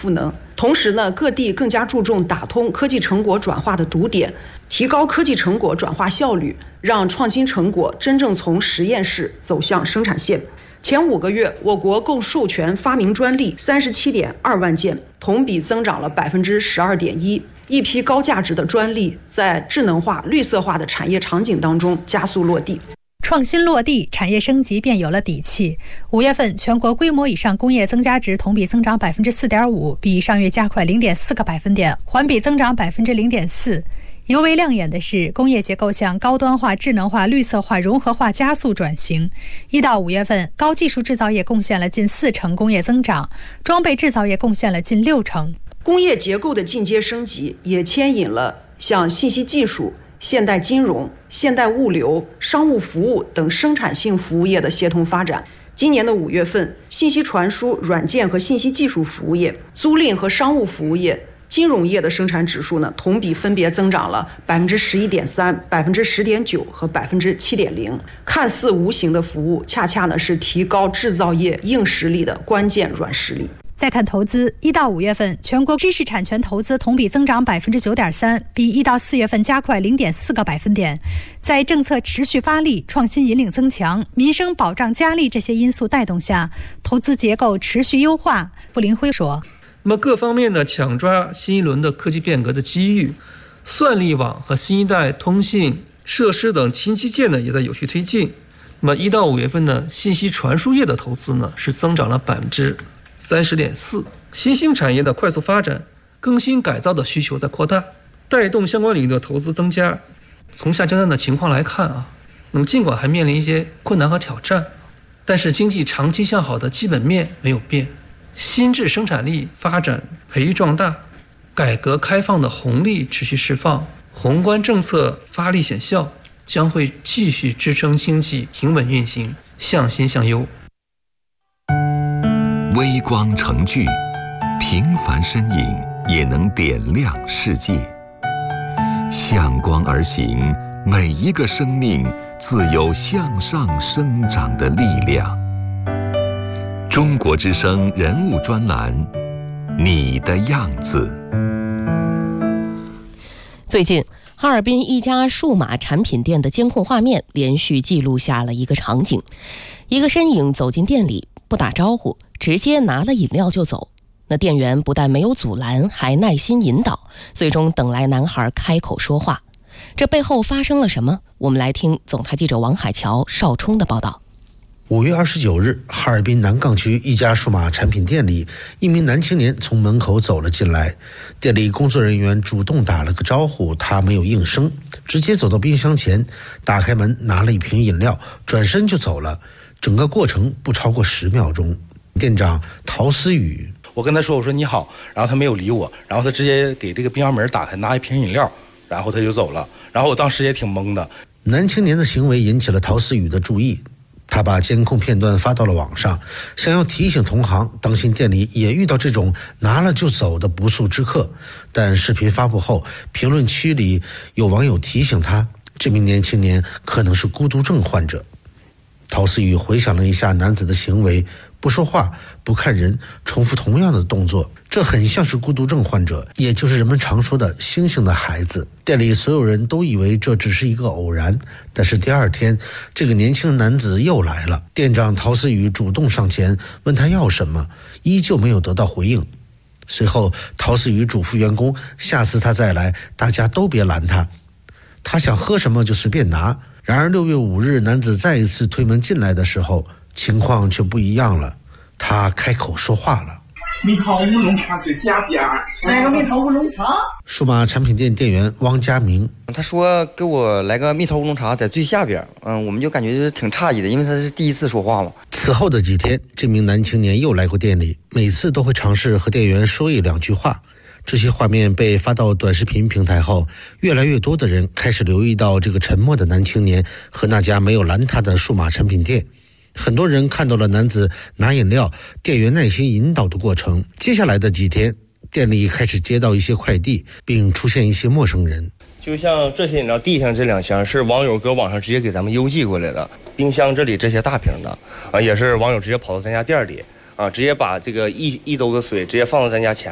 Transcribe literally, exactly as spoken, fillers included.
赋能。同时呢，各地更加注重打通科技成果转化的堵点，提高科技成果转化效率，让创新成果真正从实验室走向生产线。前五个月，我国共授权发明专利三十七点二万件，同比增长了百分之十二点一。一批高价值的专利在智能化、绿色化的产业场景当中加速落地。 创新落地，产业升级便有了底气。五月份，全国规模以上工业增加值同比增长百分之四点五，比上月加快零点四个百分点，环比增长百分之零点四。尤为亮眼的是，工业结构向高端化、智能化、绿色化、融合化加速转型。一到五月份，高技术制造业贡献了近四成工业增长，装备制造业贡献了近六成。 工业结构的进阶升级也牵引了像信息技术、现代金融、现代物流、商务服务等生产性服务业的协同发展。今年的五月份，信息传输、软件和信息技术服务业、租赁和商务服务业、金融业的生产指数呢，同比分别增长了百分之十一点三、百分之十点九和百分之七点零。看似无形的服务，恰恰呢是提高制造业硬实力的关键软实力。 再看投资，一到五月份，全国知识产权投资同比增长百分之九点三，比一到四月份加快零点四个百分点。在政策持续发力、创新引领增强、民生保障加力这些因素带动下，投资结构持续优化。傅林辉说：“ 那么各方面呢，抢抓新一轮的科技变革的机遇，算力网和新一代通信设施等新基建呢也在有序推进。那么一到五月份呢，信息传输业的投资呢是增长了百分之三十点四，新兴产业的快速发展，更新改造的需求在扩大，带动相关领域的投资增加。从下阶段的情况来看啊，那么尽管还面临一些困难和挑战，但是经济长期向好的基本面没有变，新质生产力发展培育壮大，改革开放的红利持续释放，宏观政策发力显效，将会继续支撑经济平稳运行，向新向优。 微光成炬，平凡身影也能点亮世界。向光而行，每一个生命自有向上生长的力量。中国之声人物专栏，你的样子。 最近，哈尔滨一家数码产品店的监控画面连续记录下了一个场景：一个身影走进店里，不打招呼，直接拿了饮料就走。那店员不但没有阻拦，还耐心引导，最终等来男孩开口说话。这背后发生了什么？我们来听总台记者王海桥、邵冲的报道。 五月二十九日，哈尔滨南岗区一家数码产品店里，一名男青年从门口走了进来，店里工作人员主动打了个招呼，他没有应声，直接走到冰箱前，打开门拿了一瓶饮料，转身就走了。整个过程不超过十秒钟。店长陶思雨， 我跟他说，我说你好，然后他没有理我，然后他直接给这个冰箱门打开，拿一瓶饮料，然后他就走了。然后我当时也挺懵的。 男青年的行为引起了陶思雨的注意，他把监控片段发到了网上，想要提醒同行当心店里也遇到这种拿了就走的不速之客。但视频发布后，评论区里有网友提醒他，这名年轻年可能是孤独症患者。陶思雨回想了一下男子的行为，不说话，不看人，重复同样的动作，这很像是孤独症患者，也就是人们常说的星星的孩子。店里所有人都以为这只是一个偶然，但是第二天，这个年轻男子又来了。店长陶思雨主动上前问他要什么，依旧没有得到回应。随后，陶思雨嘱咐员工，下次他再来，大家都别拦他，他想喝什么就随便拿。然而六月五日，男子再一次推门进来的时候，情况却不一样了。他开口说话了：“ 蜜桃乌龙茶最下边，来个蜜桃乌龙茶。” 数码产品店店员汪家明， 他说给我来个蜜桃乌龙茶在最下边，嗯，我们就感觉挺诧异的，因为他是第一次说话嘛。 此后的几天，这名男青年又来过店里，每次都会尝试和店员说一两句话。这些画面被发到短视频平台后，越来越多的人开始留意到这个沉默的男青年和那家没有拦他的数码产品店。很多人看到了男子拿饮料，店员耐心引导的过程。接下来的几天，店里开始接到一些快递，并出现一些陌生人。 就像这些饮料地上这两箱是网友搁网上直接给咱们邮寄过来的，冰箱这里这些大瓶的啊，也是网友直接跑到咱家店里啊，直接把这个一一兜的水直接放到咱家前